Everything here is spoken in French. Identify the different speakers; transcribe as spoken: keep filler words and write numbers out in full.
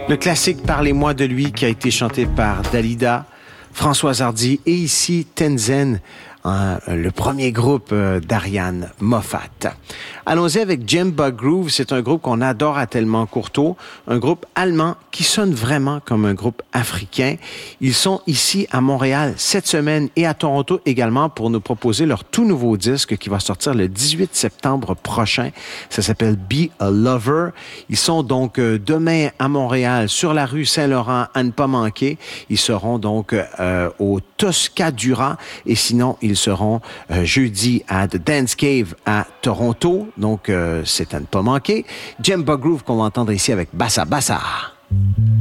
Speaker 1: Le classique « Parlez-moi de lui » qui a été chanté par Dalida, Françoise Hardy et ici Tenzen, hein, le premier groupe euh, d'Ariane Moffat. Allons-y avec Djemba Groove. C'est un groupe qu'on adore à Tellement Courteau, un groupe allemand qui sonne vraiment comme un groupe africain. Ils sont ici à Montréal cette semaine et à Toronto également pour nous proposer leur tout nouveau disque qui va sortir le dix-huit septembre prochain. Ça s'appelle Be a Lover. Ils sont donc euh, demain à Montréal sur la rue Saint-Laurent à ne pas manquer. Ils seront donc euh, au Toscadura et sinon ils seront euh, jeudi à The Dance Cave à Toronto. Donc, euh, c'est à ne pas manquer. Djemba Groove qu'on va entendre ici avec Bassa Bassa.